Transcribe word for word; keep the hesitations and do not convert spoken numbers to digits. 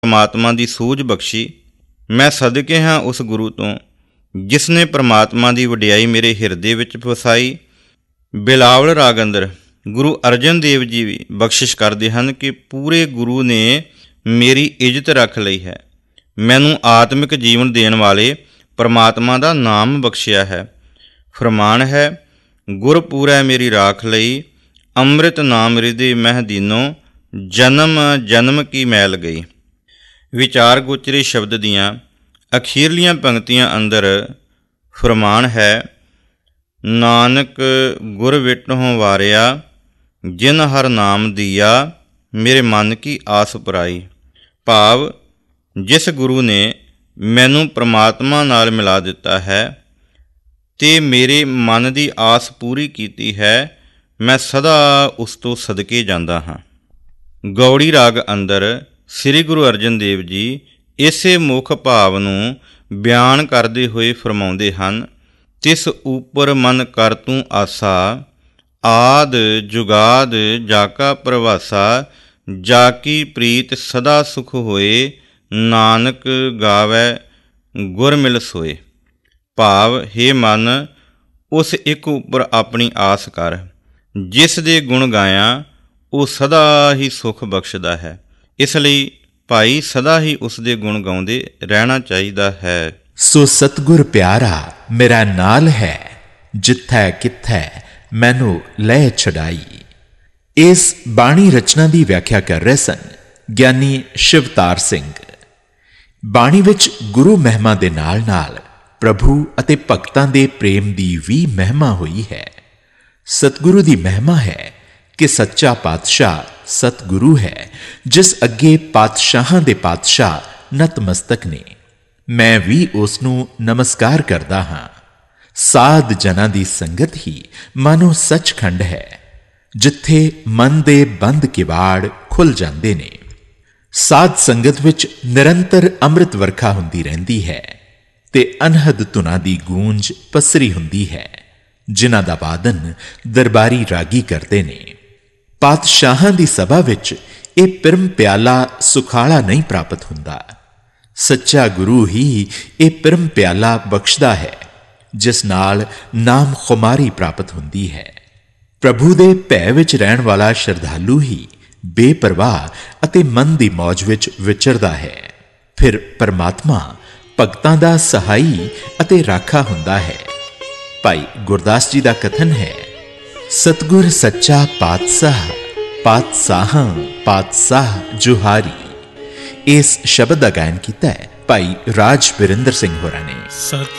परमात्मा की सूझ बख्शी। मैं सदके हाँ उस गुरु तो जिसने परमात्मा की वडियाई मेरे हिरदे विच वसाई। बिलावल राग अंदर गुरु अर्जन देव जी भी बख्शिश करते हैं कि पूरे गुरु ने मेरी इज्जत रख ली है, मैनू आत्मिक जीवन देने वाले परमात्मा का नाम बख्शिया है। फरमान है गुरपूरै मेरी राख लई, अमृत नाम हृदय मह दीनो, जन्म जन्म की मैल गई। विचार गोचरी शब्द दियाँ अखीरलियां पंक्तियां अंदर फरमान है नानक गुर विटहों वारिया, जिन हर नाम दिया, मेरे मन की आस पुराई। भाव जिस गुरु ने मैनू परमात्मा नाल मिला दिता है ते मेरे मन की आस पूरी कीती है, मैं सदा उस तो सदके जांदा हाँ। गौड़ी राग अंदर श्री गुरु अर्जन देव जी इसे मुख भाव नूं बयान करते हुए फरमाउंदे हन। तिस ऊपर मन कर तूं आसा, आद जुगाद जाका प्रवासा, जाकी प्रीत सदा सुख होए, नानक गावै गुर मिल सोए। भाव हे मन उस एक उपर अपनी आस कर, जिस दे गुण गाया वो सदा ही सुख बख्शदा है। इसलिए भाई सदा ही उस दे गुण गाउंदे रहना चाहिदा है। सो सतगुर प्यारा मेरा नाल है, जिथै किथै मैनू लय छड़ाई। इस बाणी रचना की व्याख्या कर रहे सन ਗਿਆਨੀ शिवतार सिंह। बाणी विच गुरु महिमा दे नाल नाल प्रभु अते भगतां दे प्रेम की भी महिमा हुई है। सतगुरु की महिमा है कि सच्चा पातशाह सतगुरु है, जिस अगे पातशाहां दे पातशाह नतमस्तक ने। मैं भी उसनू नमस्कार करदा हां। साध जना दी संगत ही मानो सचखंड है, जिथे मन दे बंद किवाड़ खुल जांदे ने। साध संगत विच निरंतर अमृत वर्खा हुंदी रहिंदी है ते अनहद धुना दी गूंज पसरी हुंदी है, जिन्हां दा वादन दरबारी रागी करते ने। पातशाहां दी सभा विच ये पिरम प्याला सुखाला नहीं प्राप्त हुंदा। सच्चा गुरु ही ये पिरम प्याला बख्शदा है, जिस नाल नाम खुमारी प्राप्त हुंदी है। प्रभु दे भै विच रहण वाला श्रद्धालु ही बेपरवाह अते मन दी मौज विच विचरदा है। फिर परमात्मा भगतां दा सहाई अते राखा हुंदा है। भाई गुरदास जी दा कथन है सतगुर सच्चा पातशाह, पातशाहां पातशाह जुहारी। इस शब्द का गायन किया है भाई राज बिरेंद्र सिंह होरां ने।